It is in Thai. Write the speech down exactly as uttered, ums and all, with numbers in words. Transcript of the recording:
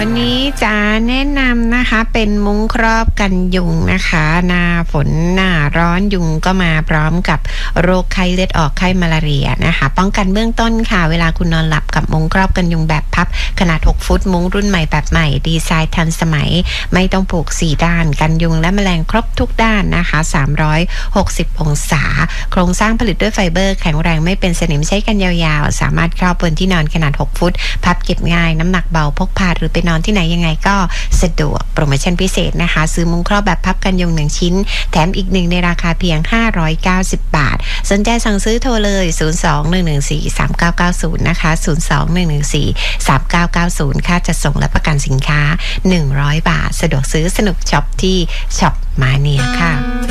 วันนี้จะแนะนำนะคะเป็นมุ้งครอบกันยุงนะคะหน้าฝนหน้าร้อนยุงก็มาพร้อมกับโรคไข้เลือดออกไข้มาลาเรียนะคะป้องกันเบื้องต้นค่ะเวลาคุณนอนหลับกับมุ้งครอบกันยุงแบบพับขนาดหกฟุตมุ้งรุ่นใหม่แบบใหม่ดีไซน์ทันสมัยไม่ต้องผูกสี่ด้านกันยุงและแมลงครบทุกด้านนะคะสามร้อยหกสิบองศาโครงสร้างผลิตด้วยไฟเบอร์แข็งแรงไม่เป็นสนิมใช้กันยาวๆสามารถครอบบนที่นอนขนาดหกฟุตพับเก็บง่ายน้ำหนักเบาพกพาหรือไปนอนที่ไหนยังไงก็สะดวกโปรโมชั่นพิเศษนะคะซื้อมุ้งครอบแบบพับกันยุงหนึ่งชิ้นแถมอีกหนึ่งในราคาเพียงห้าร้อยเก้าสิบบาทสนใจสั่งซื้อโทรเลยศูนย์ สอง หนึ่ง หนึ่ง สี่ สาม เก้า เก้า ศูนย์นะคะศูนย์ สอง หนึ่ง หนึ่ง สี่ สาม เก้า เก้า ศูนย์ค่าจัดส่งและประกันสินค้าหนึ่งร้อยบาทสะดวกซื้อสนุกช็อปที่ช็อปมาเนียค่ะ